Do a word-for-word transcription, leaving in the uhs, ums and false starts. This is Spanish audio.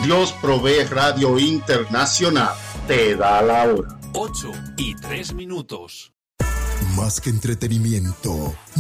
Dios Provee Radio Internacional te da la hora. ocho y tres minutos. Más que entretenimiento,